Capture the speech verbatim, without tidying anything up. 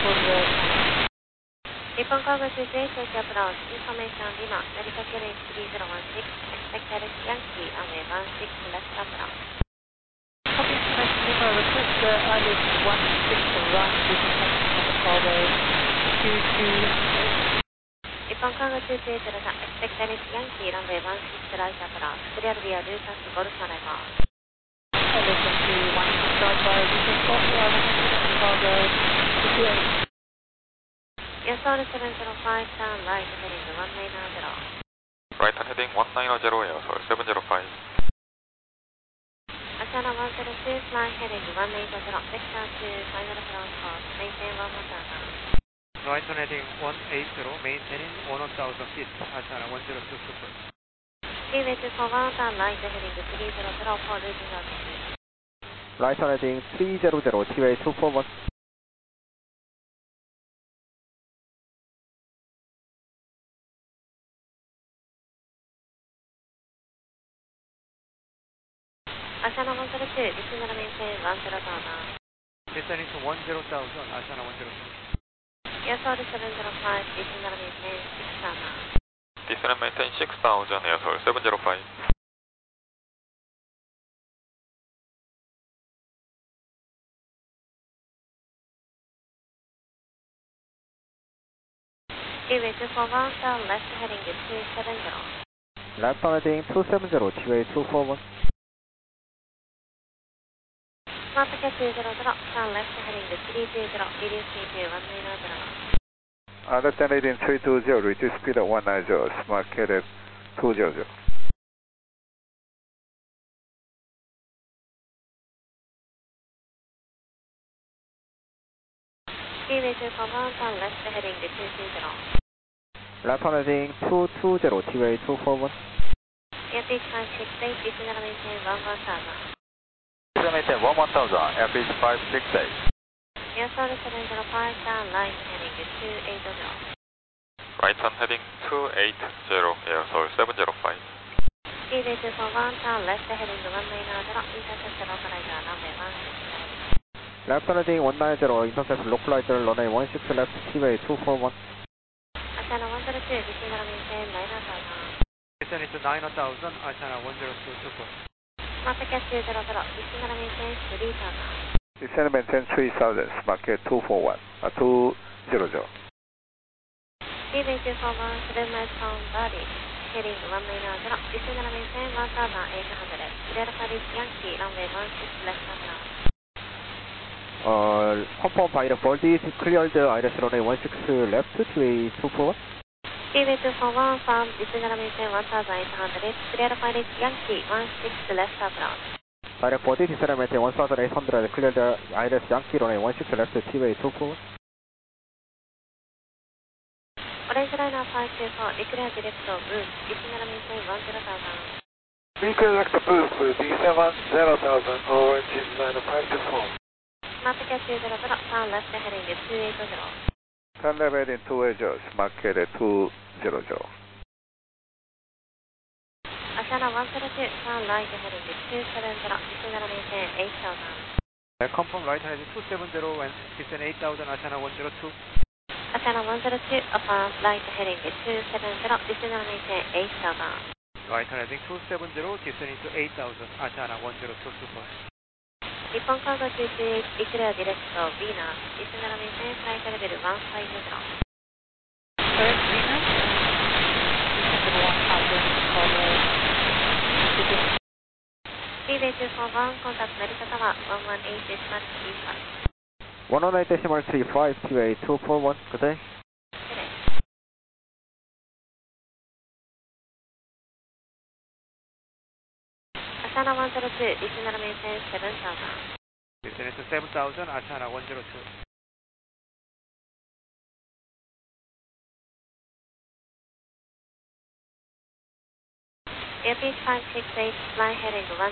日本航空two two eight Tokyo approach, information Lima, Narita Kering three zero one six, expected Yankee, runway one six left approach. Copy information Lima, request the Alice one six right, business number two two eight. 日本航空two two eight さん、expected Yankee, runway one six right approach, clear via Lucas Golf Maneuver. Alice one six right by Lucas Golf Maneuver, two two eight. Yes, order seven zero five, turn right heading one nine zero. Right turn heading one nine zero, Airsoil seven zero five. Asana one zero two, fly heading one eight zero, vector to final ground course, maintain one one thousand. Right turn heading one eight zero, maintaining one thousand feet, Asana one zero two super. Seaway two four one, turn right heading three zero zero for losing altitude. Right turn heading three zero zero, T V A two four one. Asana one zero two, descend and maintain one zero thousand. Descending to one zero thousand, Asana one zero two. Yes, order seven zero five, descend and maintain six thousand. Descend and maintain six thousand, Airsoil seven zero five. Seaway two four one, turn left heading two seven zero. Left turn heading two seven zero, T V A two four one. Smart ticket two zero zero, turn left heading three two zero, reduce speed to one nine zero. Understand heading three two zero, reduce speed at one nine zero, smart cadet two zero zero. Seaway two four one, turn left heading two two zero. Left turn heading two two zero, T V A two four one. Airbridge five six eight, descend and maintain one one thousand. Descend and maintain one one thousand, Airbridge five six eight. Yes, order seven zero five, turn right heading two eight zero. Right turn heading two eight zero, Airsoil seven zero five. Seaway two four one, turn left heading one nine zero, intercept localizer runway one six left. Left turn heading one nine zero, intercept localizer runway one six left, T V A two four one. Asana one zero two, descend and maintain nine thousand. Descending to nine thousand, Asana one zero two super. Smart ticket two zero zero, descend and maintain three thousand. Descend and maintain three thousand, smart cadet two four one, uh, two zero zero. Seaway two four one, seven miles from Bali, heading one nine zero, descend and maintain one thousand eight hundred. Clear Paris Yankee, runway one six left approach. Uh, confirm pilot Baldy cleared I R S runway one six left, T V A two four one. Seaway two four one, farm, descend and maintain one thousand eight hundred. Clear Paris Yankee, one six left approach. Direct Baldy, descend and maintain one thousand eight hundred, cleared I R S Yankee runway one six left, T V A two four one. Orange liner five two four, declare direct boost, descend and maintain one zero thousand. Recorrect boost, descend one zero thousand, orange liner five two four. Smart ticket two zero zero, turn left heading two eight zero. Turn left heading two eight zero, smart cadet two zero zero. Asana one zero two, turn right heading two seven zero, descend and maintain eight thousand. Confirm right turn heading two seven zero and descend eight thousand, Asana one zero two. Asana one zero two, upon right heading two seven zero, descend and maintain eight thousand. Right turn heading two seven zero, descending to eight thousand, Asana one zero two super. 日本航空two two eight、declare direct Venus、descend and maintain flight level one five zero。 Correct, Venus. Descend one thousand, cover. Seaway two four one, contact Narita Tower one one eight decimal three five. one one eight decimal three five, T V A two four one, good day. Asana one zero two, descend and maintain seven thousand. Descending to seven thousand, Asana one zero two. Airbridge five six eight, fly heading one